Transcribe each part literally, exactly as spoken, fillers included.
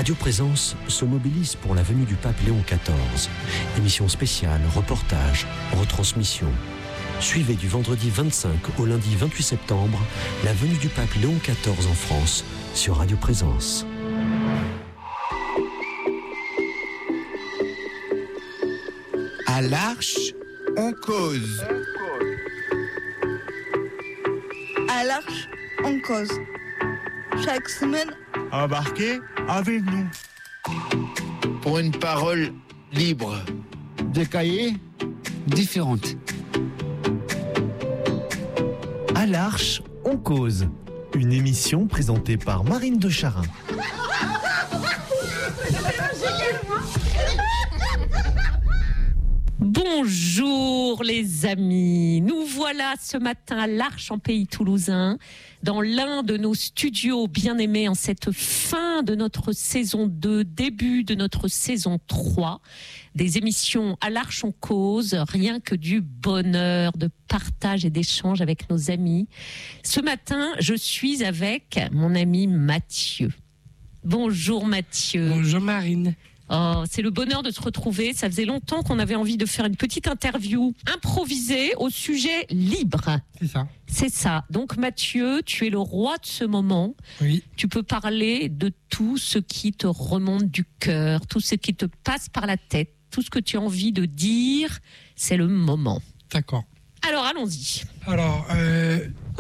Radio Présence se mobilise pour la venue du pape Léon quatorze. Émission spéciale, reportage, retransmission. Suivez du vendredi vingt-cinq au lundi vingt-huit septembre la venue du pape Léon quatorze en France sur Radio Présence. À l'Arche, on cause. À l'Arche, on cause. Chaque semaine, Embarquez avec nous. Pour une parole libre. Des cahiers différentes. À l'Arche, on cause. Une émission présentée par Marine de Charin. Bonjour les amis, nous voilà ce matin à l'Arche en Pays Toulousain, dans l'un de nos studios bien-aimés en cette fin de notre saison deux, début de notre saison trois, des émissions à l'Arche on cause, rien que du bonheur de partage et d'échange avec nos amis. Ce matin, je suis avec mon ami Mathieu. Bonjour Mathieu. Bonjour Marine. Oh, c'est le bonheur de se retrouver. Ça faisait longtemps qu'on avait envie de faire une petite interview improvisée au sujet libre. C'est ça. C'est ça. Donc Mathieu, tu es le roi de ce moment. Oui. Tu peux parler de tout ce qui te remonte du cœur, tout ce qui te passe par la tête, tout ce que tu as envie de dire. C'est le moment. D'accord. Alors allons-y. Alors, euh,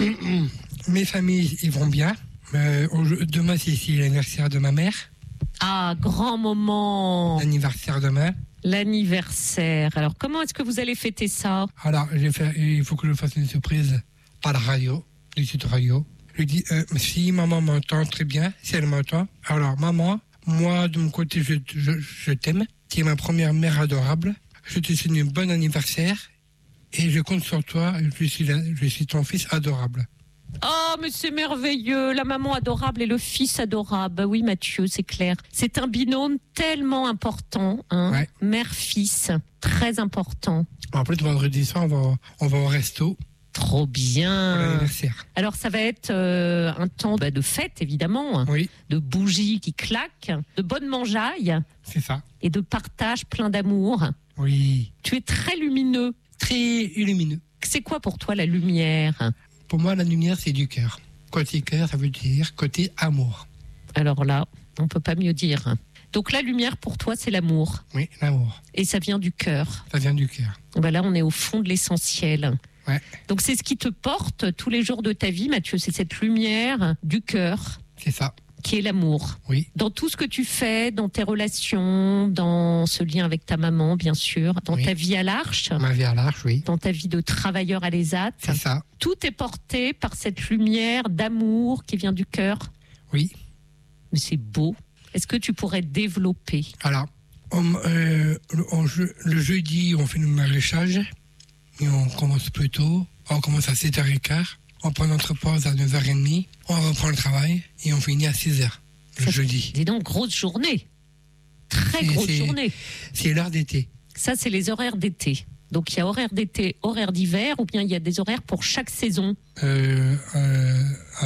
mes familles, ils vont bien. Euh, demain, c'est ici l'anniversaire de ma mère. Ah, grand moment. L'anniversaire demain. L'anniversaire. Alors, comment est-ce que vous allez fêter ça? Alors, je vais faire, il faut que je fasse une surprise par la radio, du site radio. Je lui dis, euh, si maman m'entend très bien, si elle m'entend. Alors, maman, moi, de mon côté, je, je, je t'aime. Tu es ma première mère adorable. Je te souhaite un bon anniversaire. Et je compte sur toi. Je suis, la, je suis ton fils adorable. Oh, mais c'est merveilleux, la maman adorable et le fils adorable. Bah oui, Mathieu, c'est clair. C'est un binôme tellement important, hein. Ouais. Mère-fils, très important. En plus, vendredi soir, on va, on va au resto. Trop bien. Pour l'anniversaire. Alors, ça va être euh, un temps bah, de fête, évidemment. Oui. De bougies qui claquent, de bonnes mangeailles. C'est ça. Et de partage plein d'amour. Oui. Tu es très lumineux. Très lumineux. C'est quoi pour toi la lumière? Pour moi, la lumière, c'est du cœur. Côté cœur, ça veut dire côté amour. Alors là, on ne peut pas mieux dire. Donc la lumière, pour toi, c'est l'amour. Oui, l'amour. Et ça vient du cœur. Ça vient du cœur. Ben là, on est au fond de l'essentiel. Ouais. Donc c'est ce qui te porte tous les jours de ta vie, Mathieu. C'est cette lumière du cœur. C'est ça. Qui est l'amour. Oui. Dans tout ce que tu fais, dans tes relations, dans ce lien avec ta maman, bien sûr, dans oui. ta vie à l'Arche. Ma vie à l'Arche, oui. Dans ta vie de travailleur à l'E S A T. C'est ça. Tout est porté par cette lumière d'amour qui vient du cœur. Oui. Mais c'est beau. Est-ce que tu pourrais développer? Alors, on, euh, on, le jeudi, on fait le maraîchage. Et on commence plus tôt. On commence à sept heures quinze. On prend notre pause à neuf heures trente, on reprend le travail et on finit à six heures le ça, jeudi. Dis donc, grosse journée. Très c'est, grosse c'est, journée. C'est l'heure d'été. Ça, c'est les horaires d'été. Donc, il y a horaire d'été, horaire d'hiver, ou bien il y a des horaires pour chaque saison? euh, euh,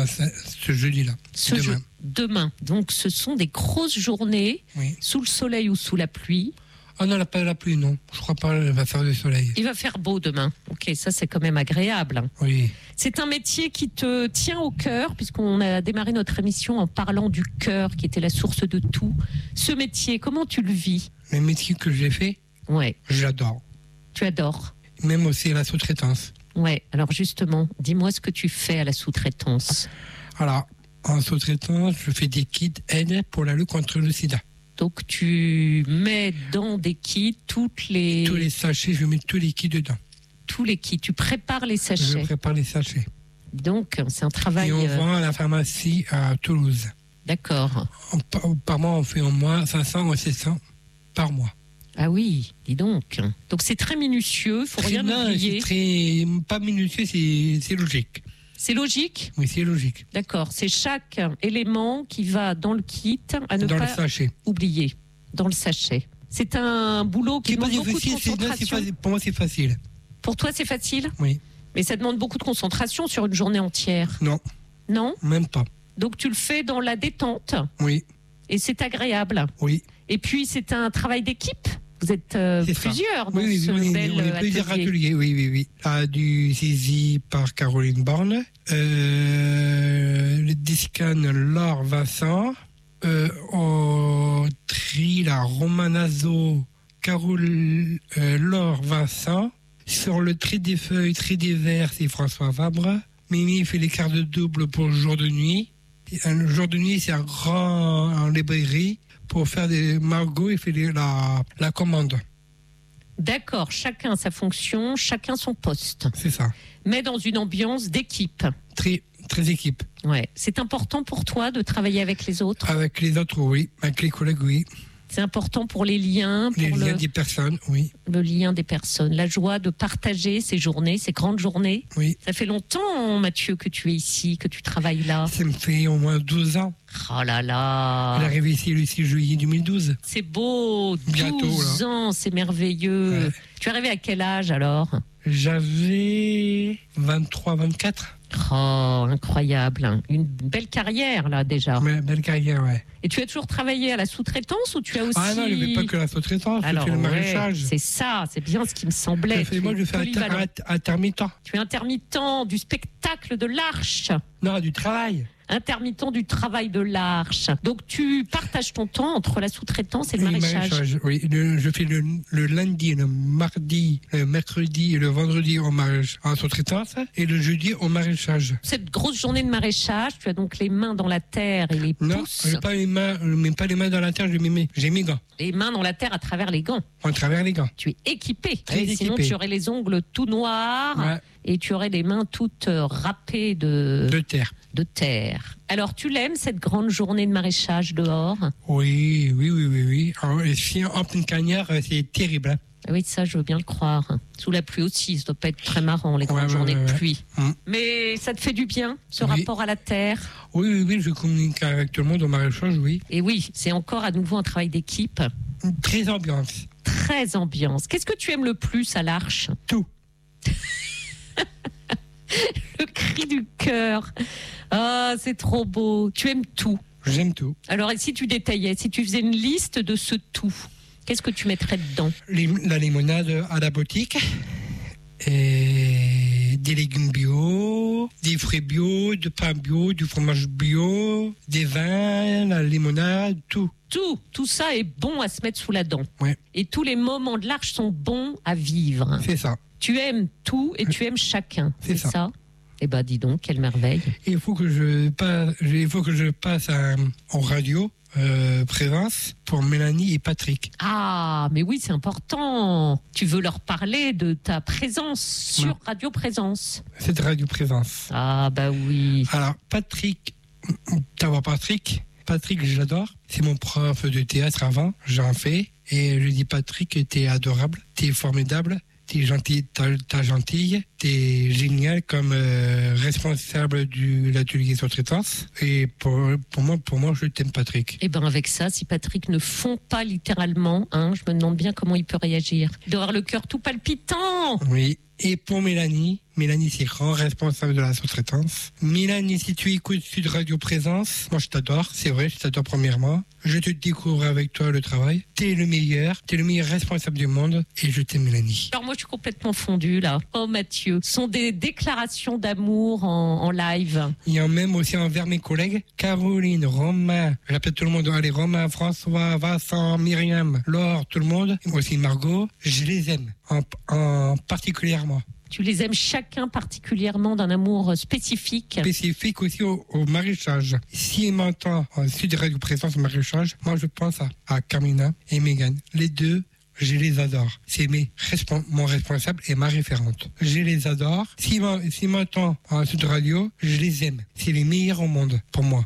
Ce jeudi-là, ce demain. Je, demain. Donc, ce sont des grosses journées, oui. Sous le soleil ou sous la pluie. Ah non, pas la pluie, non. Je crois pas qu'elle va faire du soleil. Il va faire beau demain. Ok, ça c'est quand même agréable. Oui. C'est un métier qui te tient au cœur, puisqu'on a démarré notre émission en parlant du cœur, qui était la source de tout. Ce métier, comment tu le vis? Le métier que j'ai fait, ouais. J'adore. Tu adores? Même aussi la sous-traitance. Ouais, alors justement, dis-moi ce que tu fais à la sous-traitance. Alors, en sous-traitance, je fais des kits aide pour la lutte contre le sida. Donc tu mets dans des kits toutes les... Tous les sachets, je mets tous les kits dedans. Tous les kits, tu prépares les sachets. Je prépare les sachets. Donc c'est un travail... Et on euh... vend à la pharmacie à Toulouse. D'accord. Par, par mois, on fait au moins cinq cents ou six cents par mois. Ah oui, dis donc. Donc c'est très minutieux, il ne faut rien non, oublier. C'est très... pas minutieux, c'est, c'est logique. C'est logique? Oui, c'est logique. D'accord, c'est chaque élément qui va dans le kit à ne dans pas le sachet. oublier, dans le sachet. C'est un boulot qui demande beaucoup de concentration. Non, pour moi, c'est facile. Pour toi, c'est facile? Oui. Mais ça demande beaucoup de concentration sur une journée entière. Non. Non? Même pas. Donc tu le fais dans la détente? Oui. Et c'est agréable. Oui. Et puis, c'est un travail d'équipe. Vous êtes euh, plusieurs dans oui, oui, ce oui, bel on est plusieurs atelier. ateliers. Oui, oui, oui. Ah, du Zizi par Caroline Borne. Euh, le Discan Laure Vincent. Euh, au tri, la Romanazo Carole euh, Laure Vincent. Sur le tri des feuilles, tri des vers, c'est François Vabre. Mimi fait les quarts de double pour le jour de nuit. Et un jour de nuit, c'est un grand en librairie pour faire des Margot et fait les, la, la commande. D'accord, chacun sa fonction, chacun son poste. C'est ça. Mais dans une ambiance d'équipe. Très, très équipe. Ouais. C'est important pour toi de travailler avec les autres. Avec les autres, oui. Avec les collègues, oui. C'est important pour les liens, pour Les liens le, des personnes, oui. le lien des personnes, la joie de partager ces journées, ces grandes journées. Oui. Ça fait longtemps, Mathieu, que tu es ici, que tu travailles là. Ça me fait au moins douze ans. Oh là là. Elle est arrivée ici le six juillet deux mille douze. C'est beau, Bientôt, douze là. ans, c'est merveilleux. Ouais. Tu es arrivé à quel âge alors? J'avais vingt-trois, vingt-quatre. Oh, incroyable. Une belle carrière là déjà. Mais belle carrière, ouais. Et tu as toujours travaillé à la sous-traitance ou tu as aussi... Ah non, je ne fais pas que la sous-traitance, je Alors, fais le ouais, maraîchage. c'est ça, c'est bien ce qui me semblait. Je fais- Tu moi, es je fais inter- polyvalent. inter- intermittent. Tu es intermittent du spectacle de l'Arche. Non, du travail. Intermittent du travail de l'Arche. Donc tu partages ton temps entre la sous-traitance et le Oui, maraîchage. oui. Le- je fais le, le lundi, le mardi, le mercredi et le vendredi au maraîchage en sous-traitance et le jeudi au maraîchage. Cette grosse journée de maraîchage, tu as donc les mains dans la terre et les Non, pouces, je n'ai pas les mains, je mets pas les mains dans la terre, je mets mes, j'ai mes gants. les mains dans la terre à travers les gants. En travers les gants. Tu es équipé. Très Et sinon, équipé. tu aurais les ongles tout noirs Ouais. et tu aurais les mains toutes euh, râpées de, De terre. de terre. Alors, tu l'aimes, cette grande journée de maraîchage dehors? Oui, oui, oui, oui, oui. Alors, et si en pleine cagnard, c'est terrible. Hein. Oui, ça, je veux bien le croire. Sous la pluie aussi, ça doit pas être très marrant, les grandes Ouais, ouais, journées ouais, de ouais. pluie. Mm. Mais ça te fait du bien, ce Oui. rapport à la terre. Oui, oui, oui, je communique avec tout le monde au maraîchage, oui. Et oui, c'est encore à nouveau un travail d'équipe. Très ambiance. Très ambiance. Qu'est-ce que tu aimes le plus à l'Arche? Tout. Le cri du cœur. Ah, c'est trop beau. Tu aimes tout. J'aime tout. Alors, et si tu détaillais, si tu faisais une liste de ce tout, qu'est-ce que tu mettrais dedans? Lim- La limonade à la boutique. Et des légumes bio, des fruits bio, du pain bio, du fromage bio, des vins, la limonade, tout. Tout, tout ça est bon à se mettre sous la dent. Ouais. Et tous les moments de l'Arche sont bons à vivre. C'est ça. Tu aimes tout et tu aimes chacun. C'est ça. Eh ben, dis donc, quelle merveille. Il faut que je passe, il faut que je passe à- en radio euh, présence pour Mélanie et Patrick. Ah, mais oui, c'est important. Tu veux leur parler de ta présence sur Non. Radio Présence. Cette radio présence. Ah, bah oui. Alors Patrick, t'as Patrick. Patrick, j'adore. C'est mon prof de théâtre avant. J'en fais. Et je dis Patrick, t'es adorable, t'es formidable. T'es gentil, t'as, t'as gentille, t'es génial comme euh, responsable de l'atelier sous-traitance. Et pour, pour moi, pour moi, je t'aime, Patrick. Eh ben avec ça, si Patrick ne fond pas littéralement, hein, je me demande bien comment il peut réagir. Il doit avoir le cœur tout palpitant. Oui. Et pour Mélanie, Mélanie, c'est grand responsable de la sous-traitance. Mélanie, si tu écoutes Sud Radio Présence, moi je t'adore, c'est vrai, je t'adore premièrement. Je te découvre avec toi le travail. T'es le meilleur, t'es le meilleur responsable du monde et je t'aime, Mélanie. Alors moi, je suis complètement fondue là. Oh Mathieu, ce sont des déclarations d'amour en, en live. Il y a même aussi envers mes collègues, Caroline, Romain, j'appelle tout le monde, allez, Romain, François, Vincent, Myriam, Laure, tout le monde, aussi Margot, je les aime, en, en particulièrement. Tu les aimes chacun particulièrement d'un amour spécifique. Spécifique aussi au, au maraîchage. Si il m'entend en Sud Radio Présence au maraîchage, moi je pense à, à Carmina et Megan. Les deux, je les adore. C'est mes respon- mon responsable et ma référente. Je les adore. S'il m'en- s'il m'entend en Sud Radio, je les aime. C'est les meilleurs au monde pour moi.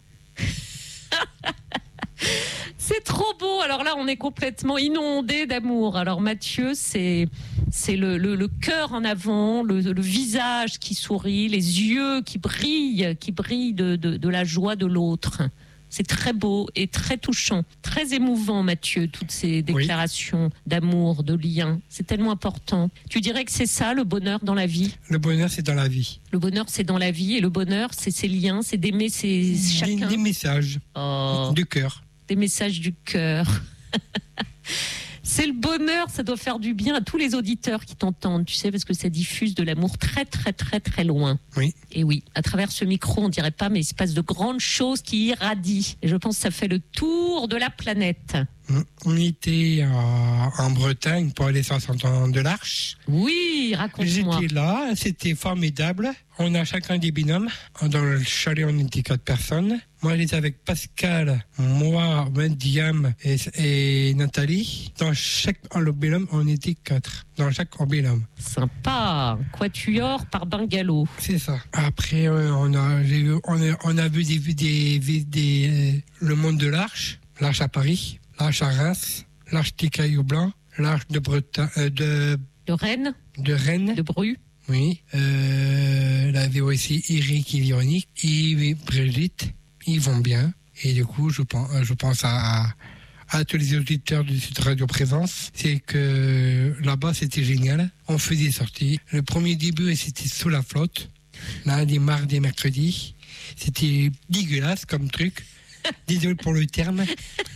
C'est trop beau. Alors là, on est complètement inondé d'amour. Alors Mathieu, c'est c'est le, le, le cœur en avant, le, le visage qui sourit, les yeux qui brillent, qui brillent de, de, de la joie de l'autre. C'est très beau et très touchant, très émouvant, Mathieu, toutes ces déclarations d'amour, de lien. C'est tellement important. Tu dirais que c'est ça, le bonheur dans la vie? Le bonheur, c'est dans la vie. Le bonheur, c'est dans la vie et le bonheur, c'est ces liens, c'est d'aimer ses, Des, chacun. des messages Oh. du cœur. Des des messages du cœur. C'est le bonheur, ça doit faire du bien à tous les auditeurs qui t'entendent, tu sais, parce que ça diffuse de l'amour très, très, très, très loin. Oui. Et oui, à travers ce micro, on dirait pas, mais il se passe de grandes choses qui irradient. Et je pense que ça fait le tour de la planète. On était en, en Bretagne pour aller sur Saint-Antoine de l'Arche. Oui, raconte-moi. J'étais là, c'était formidable. On a chacun des binômes. Dans le chalet, on était quatre personnes. Moi, j'étais avec Pascal, moi, Diam et, et Nathalie. Dans chaque le binôme, on était quatre. Dans chaque binôme. Sympa. Quatuor par bungalow. C'est ça. Après, on a, j'ai vu, on a, on a vu des, des, des, des, le monde de l'Arche, l'Arche à Paris, l'Arche à Reims, l'Arche des Cailloux Blancs, l'Arche de Bretagne, euh, de, de Rennes, de Rennes, de Bru. Oui. Euh, il y avait aussi Eric et Véronique, Yves et Brigitte. Ils vont bien. Et du coup, je pense, je pense à, à tous les auditeurs de cette radio présence. C'est que là-bas, c'était génial. On faisait des sorties. Le premier début, c'était sous la flotte. Lundi, mardi, mercredi. C'était dégueulasse comme truc. Désolé pour le terme.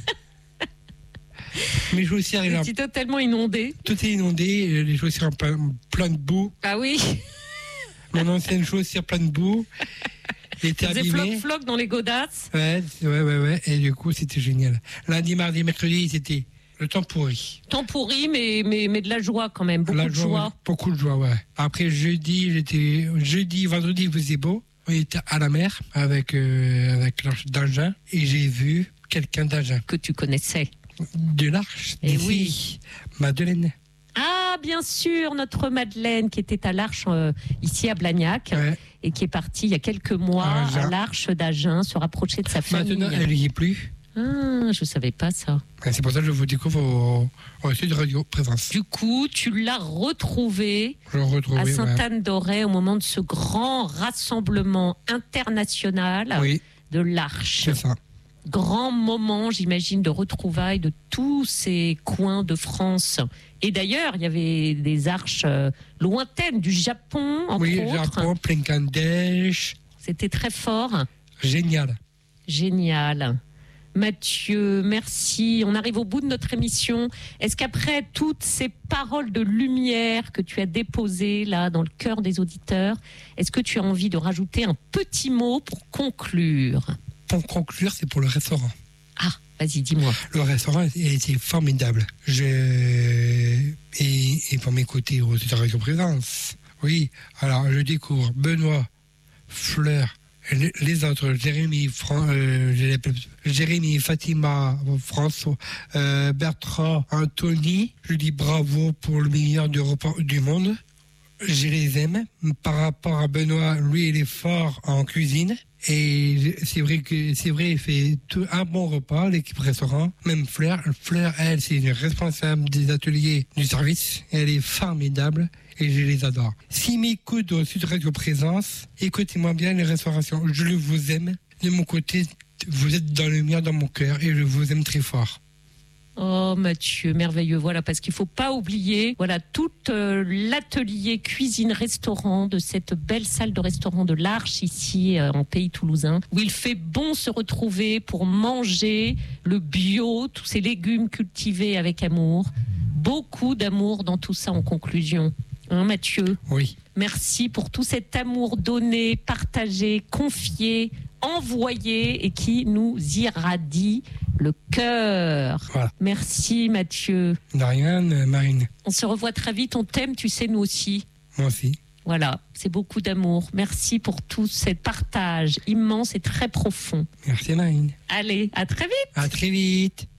Mes chaussures, il est totalement inondé. Tout est inondé, les chaussures en plein, plein de boue. Ah oui. Mon ancienne chaussure plein de boue. Était abîmée. Floc floc dans les godasses. Ouais, ouais, ouais, ouais. Et du coup, c'était génial. Lundi, mardi, mercredi, c'était le temps pourri. Temps pourri, mais, mais, mais de la joie quand même. Beaucoup la de joie. joie. Beaucoup de joie, ouais. Après, jeudi, j'étais, jeudi, vendredi, il faisait beau. On était à la mer avec, euh, avec l'Arche d'Agen. Et j'ai vu quelqu'un d'Agen. Que tu connaissais. De l'Arche. Et oui. Madeleine. Ah, bien sûr, notre Madeleine qui était à l'Arche euh, ici à Blagnac ouais. et qui est partie il y a quelques mois Agen. à l'Arche d'Agen se rapprocher de sa famille. Maintenant, elle n'y est plus. Ah, je savais pas ça. Et c'est pour ça que je vous découvre au, au sud de Radio Présence. Du coup, tu l'as retrouvée retrouvé, à Sainte-Anne-d'Auray ouais. au moment de ce grand rassemblement international oui. de l'Arche. C'est ça. Grand moment, j'imagine, de retrouvailles de tous ces coins de France. Et d'ailleurs, il y avait des arches euh, lointaines du Japon, entre oui, autres. Oui, Japon, Plinkandesh. C'était très fort. Génial. Génial. Mathieu, merci. On arrive au bout de notre émission. Est-ce qu'après toutes ces paroles de lumière que tu as déposées là dans le cœur des auditeurs, est-ce que tu as envie de rajouter un petit mot pour conclure ? Pour conclure, c'est pour le restaurant. Ah, vas-y, dis-moi. Le restaurant était formidable. Je... Et, et pour m'écouter aux Radio Présence. Oui, alors je découvre Benoît, Fleur, les, les autres, Jérémy, Fran... euh, Jérémy, Fatima, François, euh, Bertrand, Anthony. Je dis bravo pour le meilleur du, repas, du monde. Je les aime. Par rapport à Benoît, lui, il est fort en cuisine. Et c'est vrai que c'est vrai, il fait tout, un bon repas, l'équipe restaurant. Même Fleur, Fleur, elle, c'est une responsable des ateliers du service. Elle est formidable et je les adore. S'ils m'écoutent au Sud Radio Présence, écoutez-moi bien les restaurations. Je vous aime. De mon côté, vous êtes dans le mien, dans mon cœur, et je vous aime très fort. Oh Mathieu, merveilleux, voilà, parce qu'il ne faut pas oublier, voilà, tout euh, l'atelier cuisine-restaurant de cette belle salle de restaurant de l'Arche ici euh, en pays toulousain, où il fait bon se retrouver pour manger le bio, tous ces légumes cultivés avec amour. Beaucoup d'amour dans tout ça en conclusion. Hein Mathieu ? Oui. Merci pour tout cet amour donné, partagé, confié, envoyé et qui nous irradie le cœur. Voilà. Merci Mathieu. De rien, Marine. On se revoit très vite, on t'aime, tu sais, nous aussi. Moi aussi. Voilà, c'est beaucoup d'amour. Merci pour tout ce partage immense et très profond. Merci Marine. Allez, à très vite. À très vite.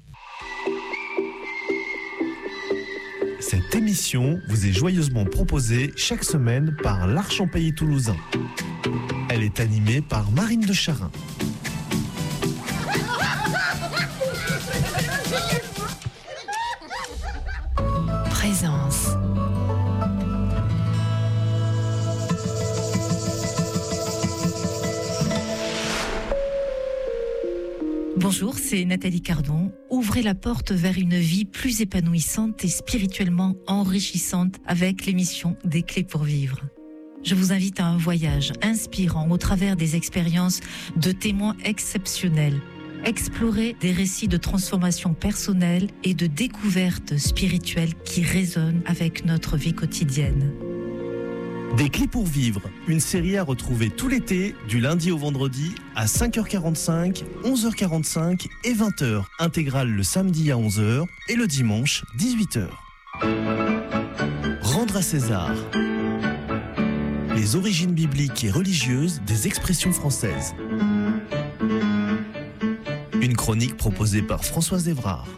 Cette émission vous est joyeusement proposée chaque semaine par l'Arche en Pays Toulousain. Elle est animée par Marine de Charin. Présence. Bonjour, c'est Nathalie Cardon. Ouvrez la porte vers une vie plus épanouissante et spirituellement enrichissante avec l'émission Des Clés pour Vivre. Je vous invite à un voyage inspirant au travers des expériences de témoins exceptionnels. Explorer des récits de transformation personnelle et de découverte spirituelle qui résonnent avec notre vie quotidienne. Des clés pour vivre, une série à retrouver tout l'été, du lundi au vendredi, à cinq heures quarante-cinq, onze heures quarante-cinq et vingt heures. Intégrale le samedi à onze heures et le dimanche dix-huit heures. Rendre à César. Les origines bibliques et religieuses des expressions françaises. Une chronique proposée par Françoise Évrard.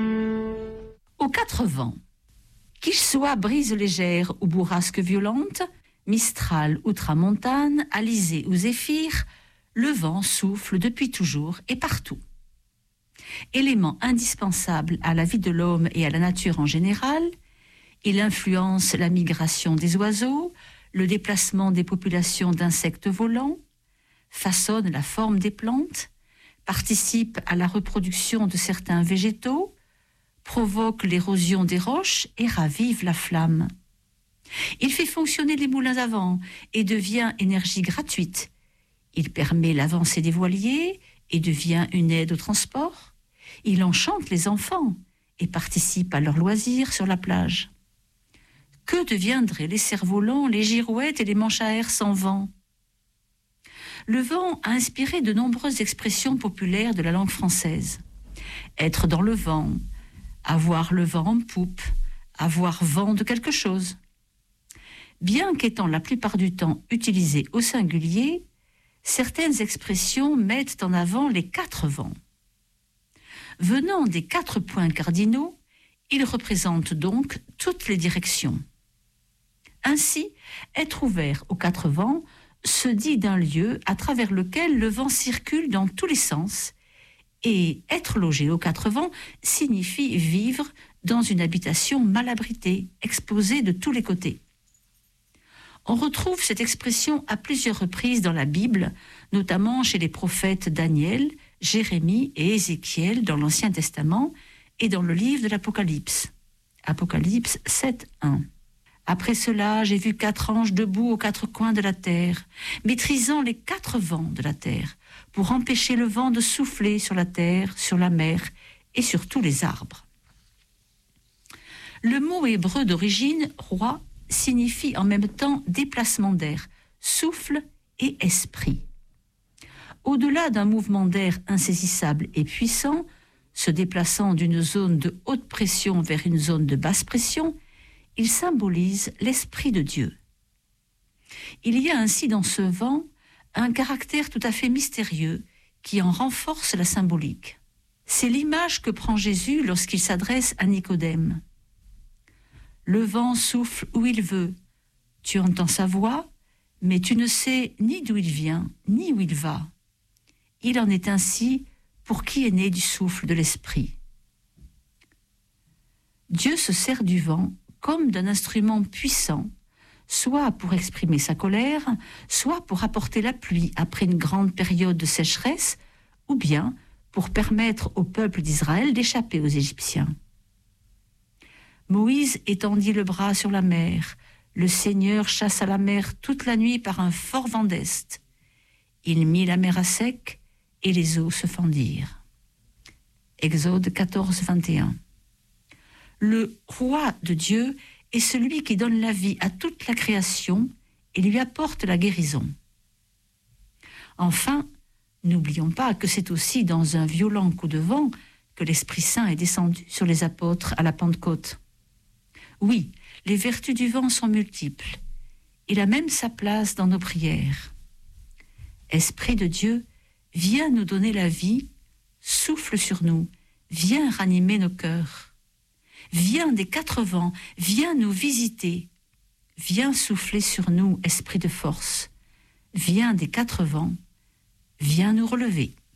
Aux quatre vents. Qu'il soit brise légère ou bourrasque violente, mistral ou tramontane, alizé ou zéphyr, le vent souffle depuis toujours et partout. Élément indispensable à la vie de l'homme et à la nature en général, il influence la migration des oiseaux, le déplacement des populations d'insectes volants, façonne la forme des plantes, participe à la reproduction de certains végétaux, provoque l'érosion des roches et ravive la flamme. Il fait fonctionner les moulins à vent et devient énergie gratuite. Il permet l'avancée des voiliers et devient une aide au transport. Il enchante les enfants et participe à leurs loisirs sur la plage. Que deviendraient les cerfs-volants, les girouettes et les manches à air sans vent ? Le vent a inspiré de nombreuses expressions populaires de la langue française. Être dans le vent, avoir le vent en poupe, avoir vent de quelque chose. Bien qu'étant la plupart du temps utilisées au singulier, certaines expressions mettent en avant les quatre vents. Venant des quatre points cardinaux, ils représentent donc toutes les directions. Ainsi, être ouvert aux quatre vents se dit d'un lieu à travers lequel le vent circule dans tous les sens, et être logé aux quatre vents signifie vivre dans une habitation mal abritée, exposée de tous les côtés. On retrouve cette expression à plusieurs reprises dans la Bible, notamment chez les prophètes Daniel, Jérémie et Ézéchiel dans l'Ancien Testament et dans le livre de l'Apocalypse. Apocalypse sept, un. Après cela, j'ai vu quatre anges debout aux quatre coins de la terre, maîtrisant les quatre vents de la terre, pour empêcher le vent de souffler sur la terre, sur la mer et sur tous les arbres. Le mot hébreu d'origine, roi, signifie en même temps déplacement d'air, souffle et esprit. Au-delà d'un mouvement d'air insaisissable et puissant, se déplaçant d'une zone de haute pression vers une zone de basse pression, il symbolise l'Esprit de Dieu. Il y a ainsi dans ce vent un caractère tout à fait mystérieux qui en renforce la symbolique. C'est l'image que prend Jésus lorsqu'il s'adresse à Nicodème. Le vent souffle où il veut. Tu entends sa voix, mais tu ne sais ni d'où il vient, ni où il va. Il en est ainsi pour qui est né du souffle de l'Esprit. Dieu se sert du vent comme d'un instrument puissant, soit pour exprimer sa colère, soit pour apporter la pluie après une grande période de sécheresse, ou bien pour permettre au peuple d'Israël d'échapper aux Égyptiens. Moïse étendit le bras sur la mer. Le Seigneur chassa la mer toute la nuit par un fort vent d'est. Il mit la mer à sec et les eaux se fendirent. Exode quatorze, vingt et un. Le roi de Dieu est celui qui donne la vie à toute la création et lui apporte la guérison. Enfin, n'oublions pas que c'est aussi dans un violent coup de vent que l'Esprit Saint est descendu sur les apôtres à la Pentecôte. Oui, les vertus du vent sont multiples. Il a même sa place dans nos prières. Esprit de Dieu, viens nous donner la vie, souffle sur nous, viens ranimer nos cœurs. Viens des quatre vents, viens nous visiter. Viens souffler sur nous, esprit de force. Viens des quatre vents, viens nous relever.